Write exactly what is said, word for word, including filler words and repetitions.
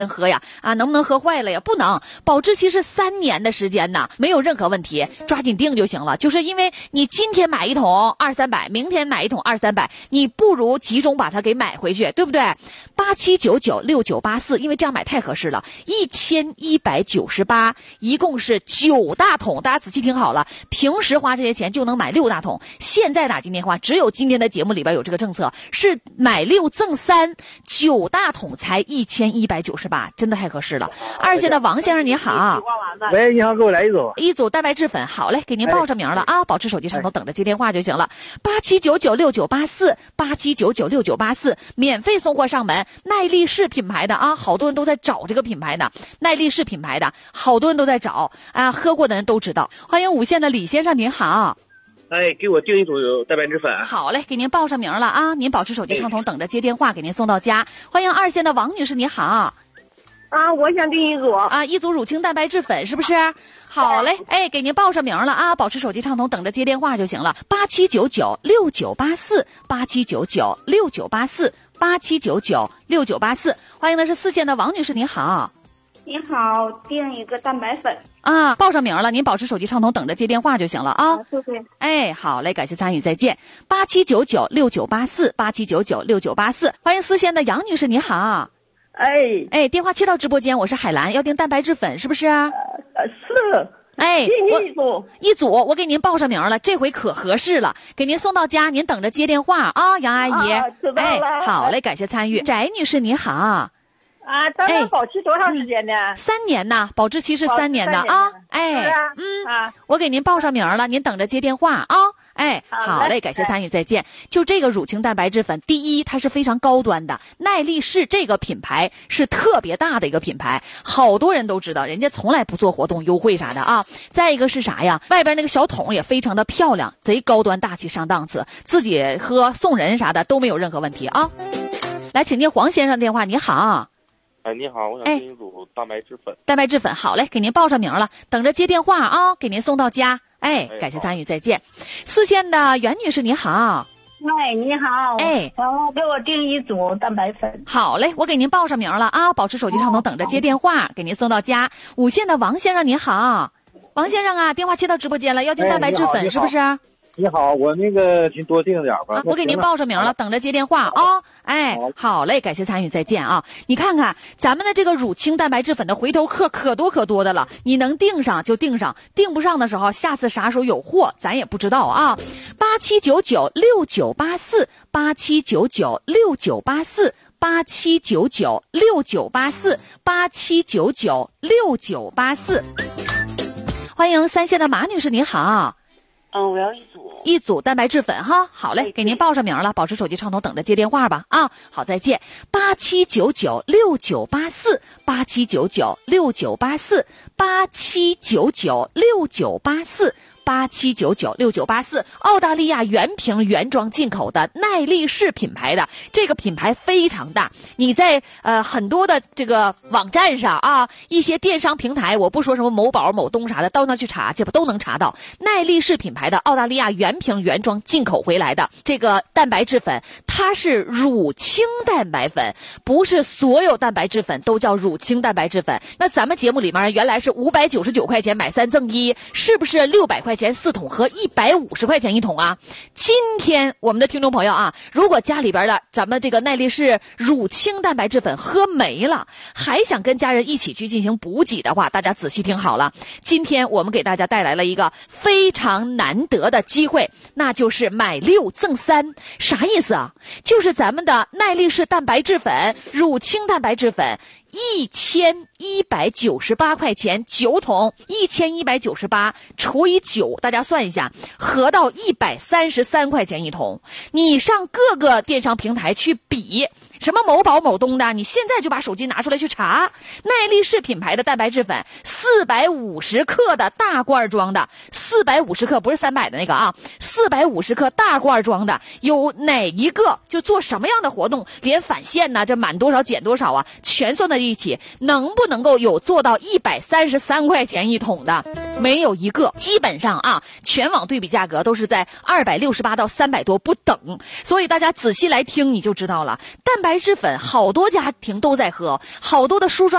喝呀？啊，能不能喝坏了呀？不能，保质期是三年的时间呢，没有任何问题，抓紧订就行了。就是因为你今天买一桶二三百，明天买一桶二三百，你不如集中把它给买回去，对不对？八七九九六九八四，因为这样买太合适了，一千一百九十八，一共是九大桶，大家仔细听好了，平时花这些钱就能买六大桶，现在打进电话，只有今天的节目里边有这个政策，是买六赠三，九大桶才一千一百九十八，真的太合适了。二线的王先生你好， 喂，你好，给我来一组， 一组蛋白质粉，好嘞，给您报上名了啊，保持手机上头等着接电话就行了。八七九九六九八四，八七九九六九八四，免费送货上门，耐力士品牌的啊，好多人都在找这个品牌的，耐力士品牌的，好多人都在找啊，喝过的人都知道。欢迎五线的李先生您好。 哎，给我订一组蛋白质粉。 好嘞，给您报上名了啊，您保持手机畅通，等着接电话，给您送到家。欢迎二线的王女士，你好。 啊，我想订一组啊，一组乳清蛋白质粉是不是？好嘞，哎，给您报上名了啊，保持手机畅通，等着接电话就行了。八七九九六九八四，八七九九六九八四，八七九九六九八四。欢迎的是四线的王女士，你好。 你好，订一个蛋白粉啊，报上名了，您保持手机畅通，等着接电话就行了啊。 谢谢。 哎，好嘞，感谢参与，再见。八七九九六九八四，八七九九六九八四。欢迎四线的杨女士，你好。 哎哎，电话切到直播间，我是海兰，要订蛋白质粉是不是？呃， 是。 哎， 一组一组，我给您报上名了，这回可合适了，给您送到家，您等着接电话啊，杨阿姨。 啊，知道了。 哎，好嘞，感谢参与。翟女士，你好。 啊，咱们保持多长时间呢？ 哎嗯、三年呐，保质期是三年的啊。哎， 啊、 嗯啊， 我给您报上名了，您等着接电话啊。哎，好嘞，感谢参与，再见。就这个乳清蛋白质粉，第一，它是非常高端的，耐力士这个品牌是特别大的一个品牌，好多人都知道，人家从来不做活动优惠啥的啊。再一个是啥呀？外边那个小桶也非常的漂亮，贼高端大气上档次，自己喝送人啥的都没有任何问题啊。来，请接黄先生电话，你好。 哎，你好，我想订一组蛋白质粉。 蛋白质粉，好嘞，给您报上名了，等着接电话啊，给您送到家。哎，感谢参与，再见。四线的袁女士，你好。 喂，你好。 哎， 然后给我订一组蛋白粉。 好嘞，我给您报上名了啊，保持手机畅通，等着接电话，给您送到家。五线的王先生，你好。王先生啊，电话切到直播间了，要订蛋白质粉、哎、是不是？ 你好，我那个请多订点吧、 啊。我给您报上名了，等着接电话啊、哦。哎，好嘞，感谢参与，再见啊！你看看咱们的这个乳清蛋白质粉的回头客可多可多的了，你能订上就订上，订不上的时候，下次啥时候有货咱也不知道啊。八七九九六九八四，八七九九六九八四，八七九九六九八四，八七九九六九八四。欢迎三线的马女士，你好。 嗯，我要一组一组蛋白质粉哈，好嘞，给您报上名了，保持手机畅通，等着接电话吧啊，好，再见。八七九九六九八四，八七九九六九八四，八七九九六九八四。八七九九六九八四，澳大利亚原瓶原装进口的耐力士品牌的，这个品牌非常大，你在呃很多的这个网站上啊，一些电商平台，我不说什么某宝某东啥的，到那去查去吧，都能查到耐力士品牌的澳大利亚原瓶原装进口回来的这个蛋白质粉，它是乳清蛋白粉，不是所有蛋白质粉都叫乳清蛋白质粉。那咱们节目里面原来是五百九十九块钱买三赠一，是不是六百块钱四桶和一百五十块钱一桶啊？今天我们的听众朋友啊，如果家里边的咱们这个耐力士乳清蛋白质粉喝没了，还想跟家人一起去进行补给的话，大家仔细听好了，今天我们给大家带来了一个非常难得的机会，那就是买六赠三。啥意思啊？就是咱们的耐力士蛋白质粉乳清蛋白质粉一千一百九十八块钱九桶，一千一百九十八除以九，大家算一下，合到一百三十三块钱一桶。你上各个电商平台去比，什么某宝某东的，你现在就把手机拿出来去查，耐力士品牌的蛋白质粉四百五十克的大罐装的，四百五十克不是三百的那个啊，四百五十克大罐装的，有哪一个就做什么样的活动，连返现呢，这满多少减多少啊，全算在一起，能不能够有做到一百三十三块钱一桶的？ 没有一个。基本上啊，全网对比价格都是在二百六十八到三百多不等，所以大家仔细来听你就知道了。蛋白质粉好多家庭都在喝，好多的梳妆